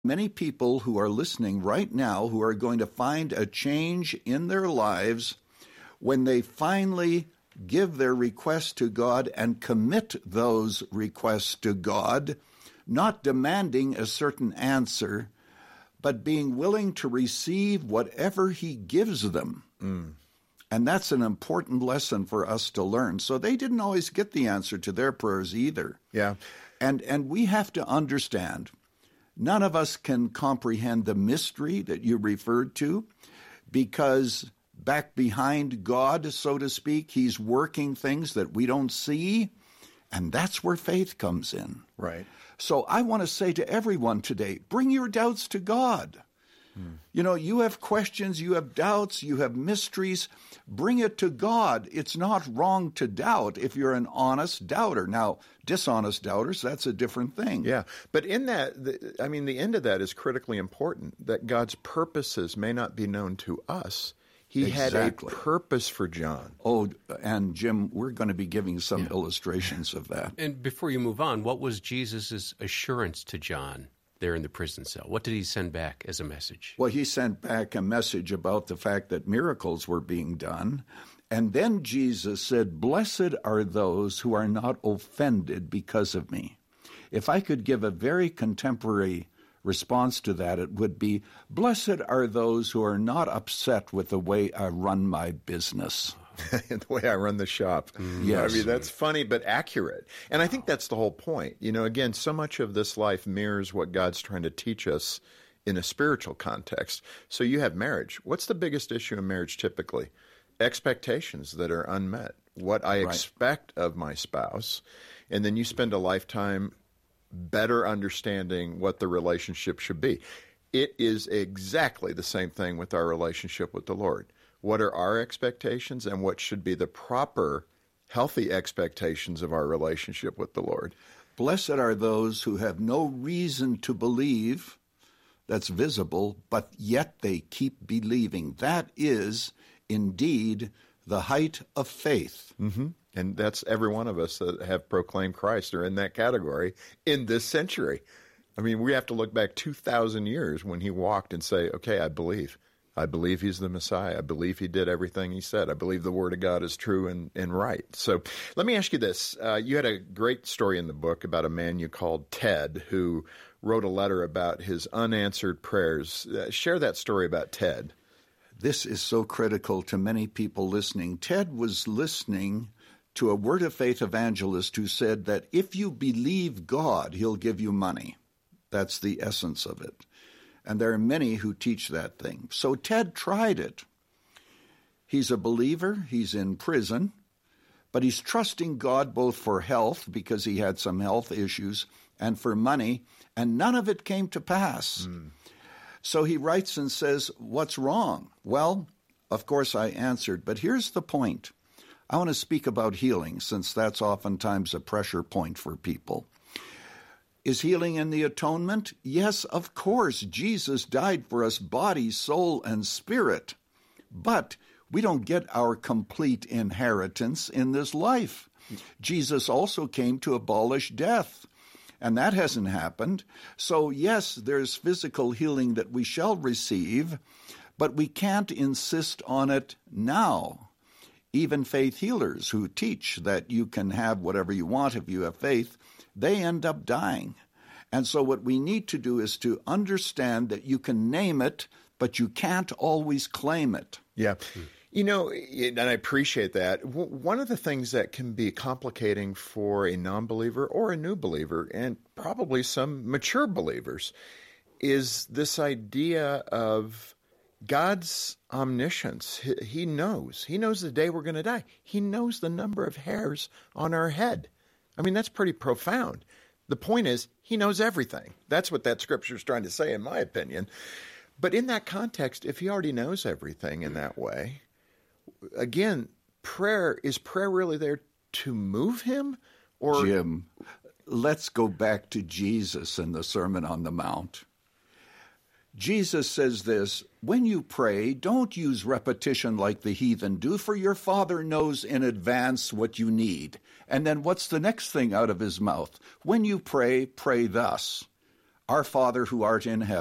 Many people who are listening right now who are going to find a change in their lives when they finally give their requests to God and commit those requests to God, not demanding a certain answer, but being willing to receive whatever he gives them. And that's an important lesson for us to learn. So they didn't always get the answer to their prayers either. Yeah. And we have to understand, none of us can comprehend the mystery that you referred to, because back behind God, so to speak, he's working things that we don't see, and that's where faith comes in. Right. So I want to say to everyone today, bring your doubts to God. You know, you have questions, you have doubts, you have mysteries. Bring it to God. It's not wrong to doubt if you're an honest doubter. Now, dishonest doubters, that's a different thing. Yeah. But in that, the end of that is critically important, that God's purposes may not be known to us. He had a purpose for John. Oh, and Jim, we're going to be giving some illustrations of that. And before you move on, what was Jesus' assurance to John there in the prison cell? What did he send back as a message? Well, he sent back a message about the fact that miracles were being done. And then Jesus said, "Blessed are those who are not offended because of me." If I could give a very contemporary response to that, it would be, "Blessed are those who are not upset with the way I run my business." The way I run the shop. Yes. I mean, that's funny but accurate. And I think that's the whole point. You know, again, so much of this life mirrors what God's trying to teach us in a spiritual context. So you have marriage. What's the biggest issue in marriage typically? Expectations that are unmet. What I expect of my spouse. And then you spend a lifetime better understanding what the relationship should be. It is exactly the same thing with our relationship with the Lord. What are our expectations and what should be the proper, healthy expectations of our relationship with the Lord? Blessed are those who have no reason to believe, that's visible, but yet they keep believing. That is indeed the height of faith. Mm-hmm. And that's every one of us that have proclaimed Christ are in that category in this century. I mean, we have to look back 2,000 years when he walked and say, okay, I believe. I believe he's the Messiah. I believe he did everything he said. I believe the Word of God is true and right. So let me ask you this. You had a great story in the book about a man you called Ted who wrote a letter about his unanswered prayers. Share that story about Ted. This is so critical to many people listening. Ted was listening to a Word of Faith evangelist who said that if you believe God, he'll give you money. That's the essence of it. And there are many who teach that thing. So Ted tried it. He's a believer. He's in prison. But he's trusting God both for health, because he had some health issues, and for money. And none of it came to pass. So he writes and says, "What's wrong?" Well, of course I answered. But here's the point. I want to speak about healing, since that's oftentimes a pressure point for people. Is healing in the atonement? Yes, of course. Jesus died for us, body, soul, and spirit. But we don't get our complete inheritance in this life. Jesus also came to abolish death, and that hasn't happened. So yes, there's physical healing that we shall receive, but we can't insist on it now. Even faith healers who teach that you can have whatever you want if you have faith, they end up dying. And so what we need to do is to understand that you can name it, but you can't always claim it. Yeah. You know, and I appreciate that. One of the things that can be complicating for a non-believer or a new believer, and probably some mature believers, is this idea of God's omniscience. He knows. He knows the day we're going to die. He knows the number of hairs on our head. I mean, that's pretty profound. The point is, he knows everything. That's what that scripture is trying to say, in my opinion. But in that context, if he already knows everything in that way, again, is prayer really there to move him? Or Jim, let's go back to Jesus and the Sermon on the Mount. Jesus says this, "When you pray, don't use repetition like the heathen do, for your Father knows in advance what you need." And then what's the next thing out of his mouth? "When you pray, pray thus. Our Father who art in heaven,